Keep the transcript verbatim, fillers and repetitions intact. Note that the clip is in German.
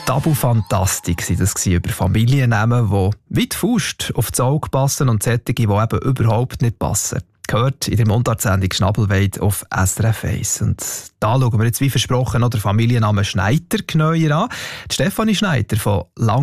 Tabu-Fantastik war das über Familiennamen, die wie die Faust auf das Auge passen und solche, die eben überhaupt nicht passen. Gehört in der Mundartsendung Schnabelweid auf S R F eins. Und da schauen wir jetzt wie versprochen noch den Familiennamen Schneider genauer an. Die Stefanie Schneider von Lang